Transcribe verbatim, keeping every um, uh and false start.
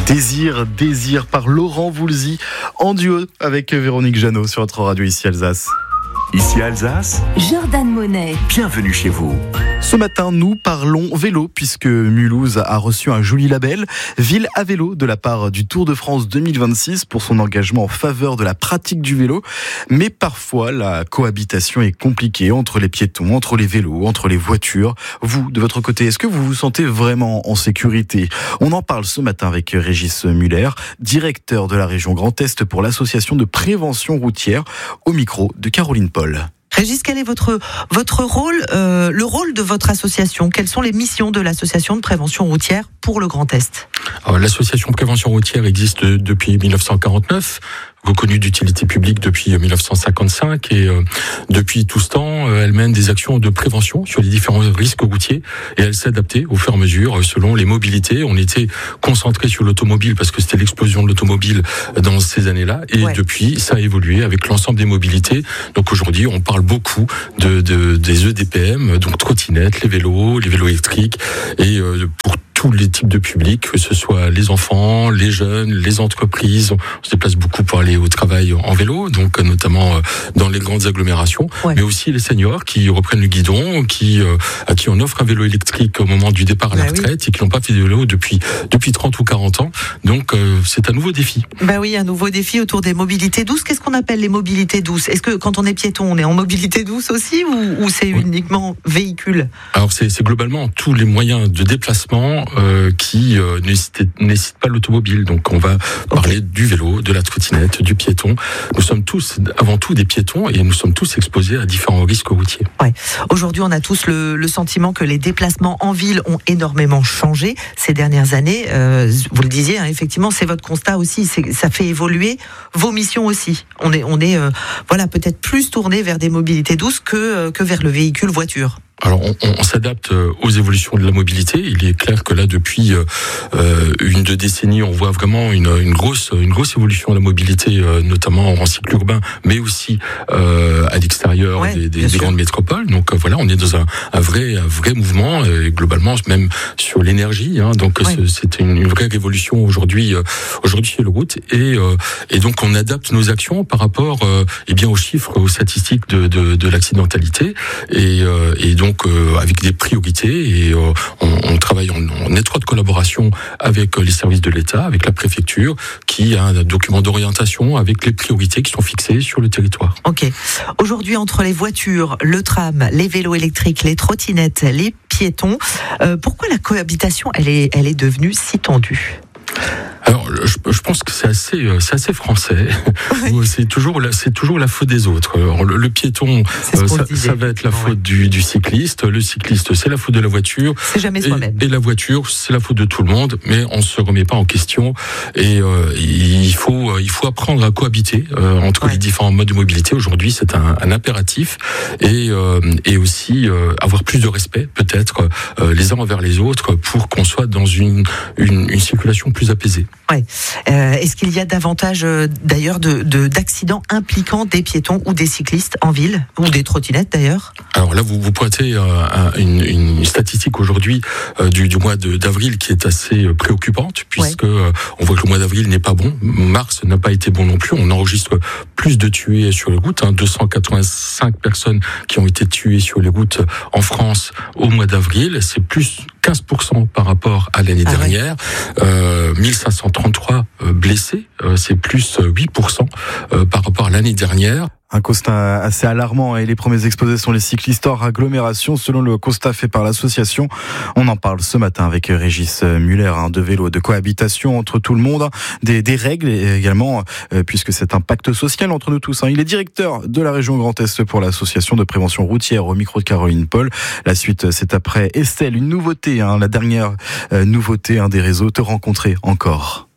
Désir, désir par Laurent Voulzy en duo avec Véronique Jeannot sur notre radio ici Alsace. Ici Alsace, Jordan Monet. Bienvenue chez vous. Ce matin, nous parlons vélo puisque Mulhouse a reçu un joli label Ville à vélo de la part du Tour de France deux mille vingt-six pour son engagement en faveur de la pratique du vélo. Mais parfois, la cohabitation est compliquée entre les piétons, entre les vélos, entre les voitures. Vous, de votre côté, est-ce que vous vous sentez vraiment en sécurité ? On en parle ce matin avec Régis Muller, directeur de la région Grand Est pour l'association de prévention routière, au micro de Caroline Paul. Régis, quel est votre, votre rôle, euh, le rôle de votre association ? Quelles sont les missions de l'association de prévention routière pour le Grand Est ? Alors, l'association de prévention routière existe depuis dix-neuf cent quarante-neuf, reconnue d'utilité publique depuis dix-neuf cent cinquante-cinq, et euh, depuis tout ce temps, euh, elle mène des actions de prévention sur les différents risques routiers, et elle s'est adaptée au fur et à mesure selon les mobilités. On était concentré sur l'automobile parce que c'était l'explosion de l'automobile dans ces années-là, et ouais. Depuis, ça a évolué avec l'ensemble des mobilités. Donc aujourd'hui, on parle beaucoup de, de des E D P M, donc trottinettes, les vélos, les vélos électriques, et euh, pour tous les types de publics, que ce soit les enfants, les jeunes, les entreprises. On se déplace beaucoup pour aller au travail en vélo, donc notamment dans les grandes agglomérations, ouais. Mais aussi les seniors qui reprennent le guidon, qui à qui on offre un vélo électrique au moment du départ à la bah retraite, oui. Et qui n'ont pas fait de vélo depuis depuis trente ou quarante ans. Donc euh, c'est un nouveau défi. Bah oui, un nouveau défi autour des mobilités douces. Qu'est-ce qu'on appelle les mobilités douces ? Est-ce que quand on est piéton, on est en mobilité douce aussi, ou, ou c'est oui. uniquement véhicule ? Alors c'est, c'est globalement tous les moyens de déplacement Euh, qui euh, nécessite, nécessite pas l'automobile. Donc on va okay. parler du vélo, de la trottinette, du piéton. Nous sommes tous avant tout des piétons et nous sommes tous exposés à différents risques routiers. Ouais. Aujourd'hui, on a tous le, le sentiment que les déplacements en ville ont énormément changé ces dernières années. Euh, vous le disiez, hein, effectivement, c'est votre constat aussi. C'est, ça fait évoluer vos missions aussi. On est, on est, euh, voilà, peut-être plus tourné vers des mobilités douces que euh, que vers le véhicule voiture. Alors, on, on s'adapte aux évolutions de la mobilité. Il est clair que là, depuis euh, une deux décennies, on voit vraiment une, une grosse, une grosse évolution de la mobilité, euh, notamment en cycle urbain, mais aussi euh, à l'extérieur ouais, des, des, des grandes métropoles. Donc euh, voilà, on est dans un, un vrai, un vrai mouvement, et globalement même sur l'énergie. Hein, donc ouais. c'est, c'est une, une vraie révolution aujourd'hui, euh, aujourd'hui sur les routes, et, euh, et donc on adapte nos actions par rapport, euh, eh bien, aux chiffres, aux statistiques de, de, de l'accidentalité, et, euh, et donc Donc euh, avec des priorités, et euh, on, on travaille en, en étroite collaboration avec les services de l'État, avec la préfecture, qui a un document d'orientation avec les priorités qui sont fixées sur le territoire. Ok. Aujourd'hui, entre les voitures, le tram, les vélos électriques, les trottinettes, les piétons, euh, pourquoi la cohabitation, elle est, elle est devenue si tendue ? Alors, je, je pense que c'est assez, c'est assez français. Oui. C'est toujours la, c'est toujours la faute des autres. Alors, le, le piéton, euh, ça, ça va être la faute ouais. du, du cycliste. Le cycliste, c'est la faute de la voiture. C'est jamais et, soi-même. Et la voiture, c'est la faute de tout le monde. Mais on se remet pas en question. Et euh, il faut, il faut apprendre à cohabiter euh, entre ouais. les différents modes de mobilité. Aujourd'hui, c'est un, un impératif. Et, euh, et aussi euh, avoir plus de respect, peut-être euh, les uns envers les autres, pour qu'on soit dans une, une, une circulation plus apaisée. Ouais. Euh, est-ce qu'il y a davantage euh, d'ailleurs de, de, d'accidents impliquant des piétons ou des cyclistes en ville, ou des trottinettes d'ailleurs ? Alors là, vous, vous pointez euh, une, une statistique aujourd'hui euh, du, du mois de, d'avril qui est assez euh, préoccupante, puisque ouais. euh, on voit que le mois d'avril n'est pas bon. Mars n'a pas été bon non plus. On enregistre plus de tués sur les routes, hein, deux cent quatre-vingt-cinq personnes qui ont été tuées sur les routes en France au mois d'avril. C'est plus quinze pour cent par rapport à l'année ah dernière. Ouais. Euh, mille cinq cent trente-trois euh, blessés, euh, c'est plus huit pour cent euh, par rapport à l'année dernière. Un constat assez alarmant, et les premiers exposés sont les cyclistes hors agglomération, selon le constat fait par l'association. On en parle ce matin avec Régis Muller, hein, de vélo, de cohabitation entre tout le monde, des, des règles également, euh, puisque c'est un pacte social entre nous tous. Hein. Il est directeur de la région Grand Est pour l'association de prévention routière, au micro de Caroline Paul. La suite, c'est après Estelle, une nouveauté, hein, la dernière euh, nouveauté, hein, des réseaux, Te rencontrer encore.